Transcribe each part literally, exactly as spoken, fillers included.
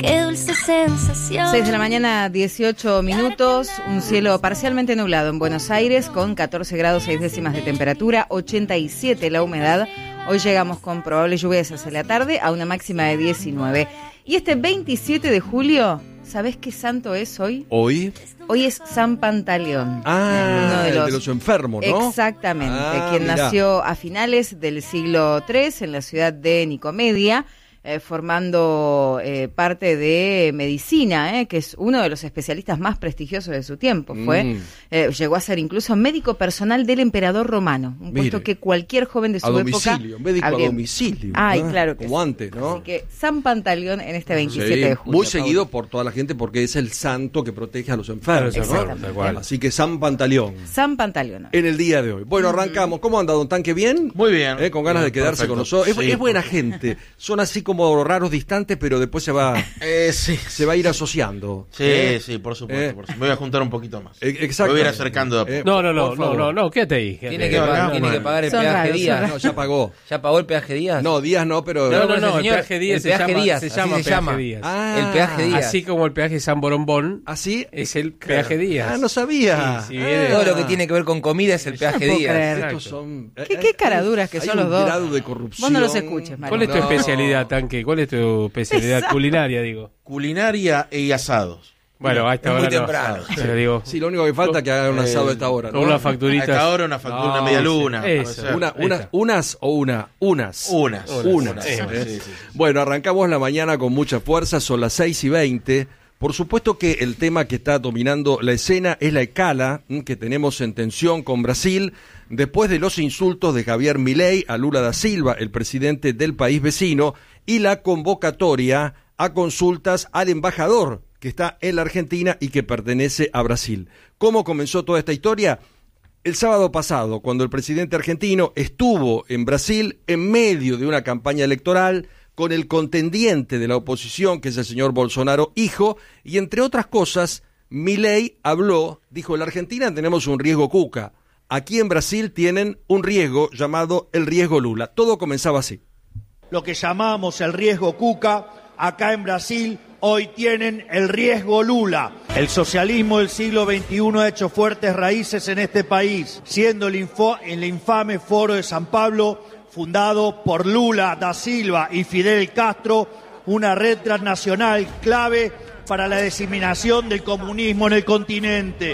Qué dulce sensación. seis de la mañana, dieciocho minutos, un cielo parcialmente nublado en Buenos Aires con catorce grados seis décimas de temperatura, ochenta y siete la humedad. Hoy llegamos con probables lluvias hacia la tarde a una máxima de diecinueve. Y este veintisiete de julio, ¿sabés qué santo es hoy? ¿Hoy? Hoy es San Pantaleón. Ah, uno de los, el de los enfermos, ¿no? Exactamente, ah, quien mirá. nació a finales del siglo tres en la ciudad de Nicomedia, eh, formando eh, parte de medicina, eh, que es uno de los especialistas más prestigiosos de su tiempo. Fue Mm. eh, llegó a ser incluso médico personal del emperador romano, un puesto Mire, que cualquier joven de su a época... domicilio, médico habría... a domicilio. Ay, ¿eh? claro que Como sí. antes, ¿no? Así que San Pantaleón en este veintisiete Sí, de julio. muy Paula. seguido por toda la gente porque es el santo que protege a los enfermos, Exactamente. ¿no? Tal cual. Así que San Pantaleón. San Pantaleón. En el día de hoy. Bueno, arrancamos. ¿Cómo anda, don Tanque? ¿Bien? Muy bien. ¿Eh? Con ganas Bien, de quedarse perfecto. con nosotros. Es, Sí, es buena perfecto. gente. Son así como raros, distantes, pero después se va, Eh, sí. se va a ir asociando. Sí, ¿Eh? sí, por supuesto, Eh. por supuesto. Me voy a juntar un poquito más. Eh, Me exacto. voy a ir acercando de a poco. Eh, No, no, no, por no, favor. no, no, quédate ahí. quédate Tiene ahí. que, no, pagar, no, tiene bueno. que pagar el Son peaje raros, son Díaz. No, ya pagó. ¿Ya pagó el peaje Díaz? No, Díaz no, pero... No, no, pero no, el señor, peaje Díaz el se peaje llama, Díaz, se así llama se peaje llama. Díaz. Ah, El peaje Díaz. Así como el peaje San Borondón ¿Así? es el peaje Díaz. Ah, no sabía. Sí, sí, viene- Todo lo que tiene que ver con comida es el no peaje puedo Díaz. creer. Estos son... ¿Qué- qué caraduras que hay son un los dos? grado de corrupción. Vos no los escuches, Mario. ¿Cuál es tu No. especialidad, Tanque? ¿Cuál es tu especialidad Exacto. culinaria, digo? Culinaria y asados. Bueno, a esta Es muy hora no. temprano. Pero digo, Sí, lo único que falta es que hagan un asado a esta hora, ¿no? una A facturita. esta hora una factura, una media luna. Eso. puede ser. Una, Ahí una- está. unas o una, unas. Unas. Unas. Unas. ¿eh? Sí, sí, sí. Bueno, arrancamos la mañana con mucha fuerza, son las seis y veinte. Por supuesto que el tema que está dominando la escena es la escala mm, que tenemos en tensión con Brasil después de los insultos de Javier Milei a Lula da Silva, el presidente del país vecino, y la convocatoria a consultas al embajador que está en la Argentina y que pertenece a Brasil. ¿Cómo comenzó toda esta historia? El sábado pasado, cuando el presidente argentino estuvo en Brasil en medio de una campaña electoral con el contendiente de la oposición, que es el señor Bolsonaro, hijo, y entre otras cosas, Milei habló, dijo, en la Argentina tenemos un riesgo Cuca, aquí en Brasil tienen un riesgo llamado el riesgo Lula. Todo comenzaba así. Lo que llamamos el riesgo Cuca, acá en Brasil hoy tienen el riesgo Lula. El socialismo del siglo veintiuno ha hecho fuertes raíces en este país, siendo el, info, el infame Foro de San Pablo, fundado por Lula da Silva y Fidel Castro, una red transnacional clave para la diseminación del comunismo en el continente.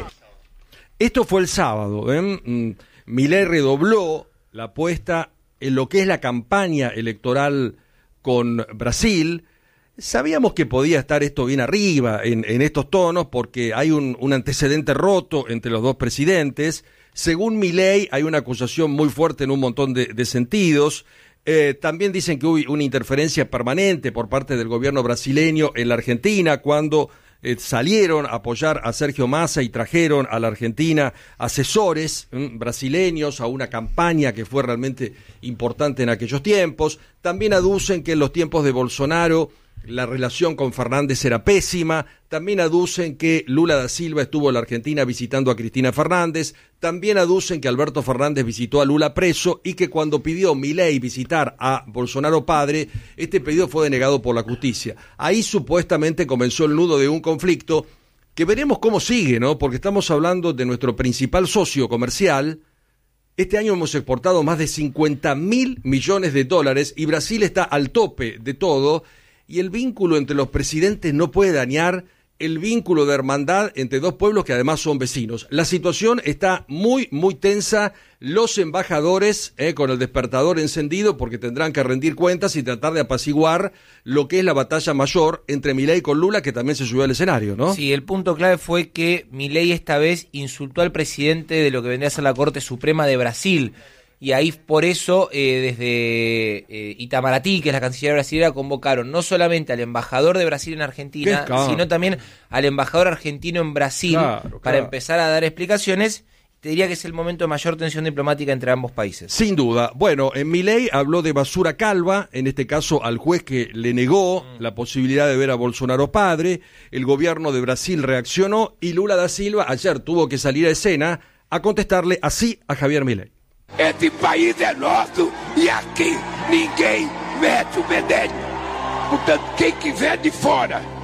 Esto fue el sábado. ¿eh? Mm, Milei redobló la apuesta en lo que es la campaña electoral con Brasil. Sabíamos que podía estar esto bien arriba en, en estos tonos porque hay un, un antecedente roto entre los dos presidentes. Según Milei hay una acusación muy fuerte en un montón de, de sentidos. Eh, también dicen que hubo una interferencia permanente por parte del gobierno brasileño en la Argentina cuando eh, salieron a apoyar a Sergio Massa y trajeron a la Argentina asesores mm, brasileños a una campaña que fue realmente importante en aquellos tiempos. También aducen que en los tiempos de Bolsonaro la relación con Fernández era pésima. También aducen que Lula da Silva estuvo en la Argentina visitando a Cristina Fernández. También aducen que Alberto Fernández visitó a Lula preso y que cuando pidió Milei visitar a Bolsonaro padre, este pedido fue denegado por la justicia. Ahí supuestamente comenzó el nudo de un conflicto que veremos cómo sigue, ¿no? Porque estamos hablando de nuestro principal socio comercial. Este año hemos exportado más de cincuenta mil millones de dólares y Brasil está al tope de todo. Y el vínculo entre los presidentes no puede dañar el vínculo de hermandad entre dos pueblos que además son vecinos. La situación está muy, muy tensa. Los embajadores, eh, con el despertador encendido, porque tendrán que rendir cuentas y tratar de apaciguar lo que es la batalla mayor entre Milei con Lula, que también se subió al escenario, ¿no? Sí, el punto clave fue que Milei esta vez insultó al presidente de lo que vendría a ser la Corte Suprema de Brasil. Y ahí por eso eh, desde eh, Itamaraty, que es la canciller brasileña, convocaron no solamente al embajador de Brasil en Argentina, sino también al embajador argentino en Brasil, claro, para claro. empezar a dar explicaciones. Te diría que es el momento de mayor tensión diplomática entre ambos países. Sin duda. Bueno, en Milei habló de basura calva, en este caso al juez que le negó mm. la posibilidad de ver a Bolsonaro padre. El gobierno de Brasil reaccionó y Lula da Silva ayer tuvo que salir a escena a contestarle así a Javier Milei. Este país é nosso e aqui ninguém mete o bedelho. Portanto, quem quiser de fora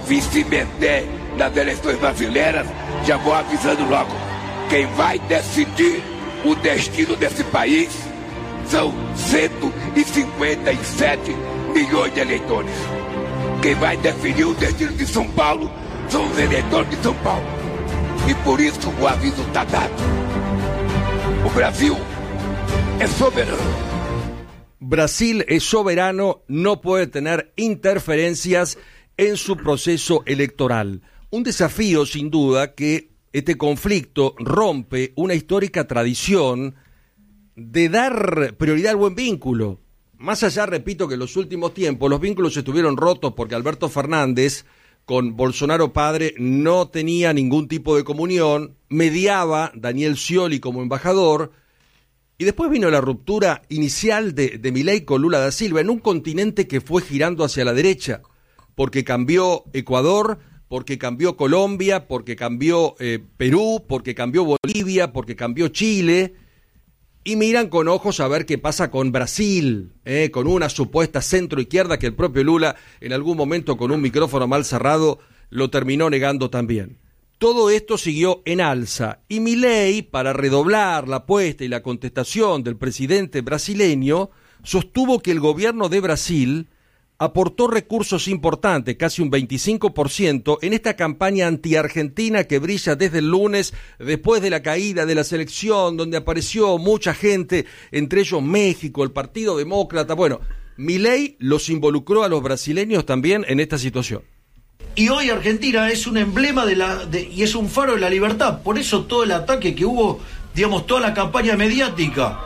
vim se meter nas eleições brasileiras, já vou avisando logo, quem vai decidir o destino desse país são cento e cinquenta e sete milhões de eleitores. Quem vai definir o destino de São Paulo são os eleitores de São Paulo. E por isso o aviso está dado. O Brasil é soberano. Brasil es soberano, no puede tener interferencias en su proceso electoral. Un desafío, sin duda, que este conflicto rompe una histórica tradición de dar prioridad al buen vínculo. Más allá, repito, que en los últimos tiempos los vínculos estuvieron rotos porque Alberto Fernández con Bolsonaro padre no tenía ningún tipo de comunión, mediaba Daniel Scioli como embajador, y después vino la ruptura inicial de, de Milei con Lula da Silva en un continente que fue girando hacia la derecha, porque cambió Ecuador, porque cambió Colombia, porque cambió eh, Perú, porque cambió Bolivia, porque cambió Chile, y miran con ojos a ver qué pasa con Brasil, eh, con una supuesta centro-izquierda que el propio Lula en algún momento con un micrófono mal cerrado lo terminó negando también. Todo esto siguió en alza y Milei, para redoblar la apuesta y la contestación del presidente brasileño, sostuvo que el gobierno de Brasil aportó recursos importantes, casi un veinticinco por ciento, en esta campaña anti-argentina que brilla desde el lunes, después de la caída de la selección, donde apareció mucha gente, entre ellos México, el Partido Demócrata. Bueno, Milei los involucró a los brasileños también en esta situación. Y hoy Argentina es un emblema de la de, y es un faro de la libertad. Por eso todo el ataque que hubo, digamos, toda la campaña mediática.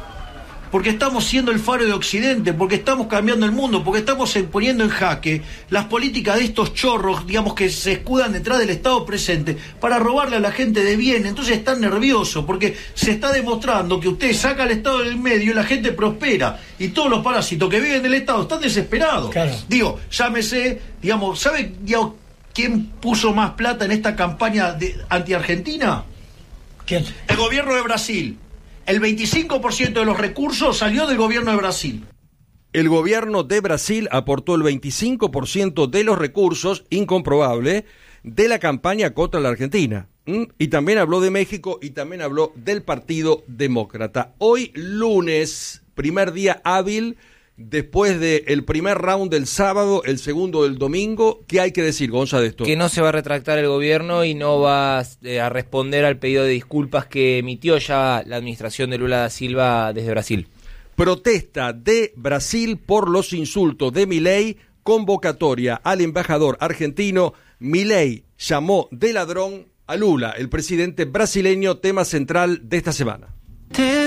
Porque estamos siendo el faro de Occidente, porque estamos cambiando el mundo, porque estamos poniendo en jaque las políticas de estos chorros, digamos, que se escudan detrás del Estado presente para robarle a la gente de bien. Entonces están nerviosos, porque se está demostrando que usted saca al Estado del medio y la gente prospera. Y todos los parásitos que viven del Estado están desesperados. Claro. Digo, llámese, digamos, ¿sabe digamos, quién puso más plata en esta campaña de anti-argentina? ¿Quién? El gobierno de Brasil. El veinticinco por ciento de los recursos salió del gobierno de Brasil. El gobierno de Brasil aportó el veinticinco por ciento de los recursos, incomprobable, de la campaña contra la Argentina. ¿Mm? Y también habló de México y también habló del Partido Demócrata. Hoy, lunes, primer día hábil, después del primer round del sábado, el segundo del domingo. ¿Qué hay que decir, Gonza, de esto? Que no se va a retractar el gobierno y no va eh, a responder al pedido de disculpas que emitió ya la administración de Lula da Silva desde Brasil. Protesta de Brasil por los insultos de Milei, convocatoria al embajador argentino. Milei llamó de ladrón a Lula, el presidente brasileño, tema central de esta semana.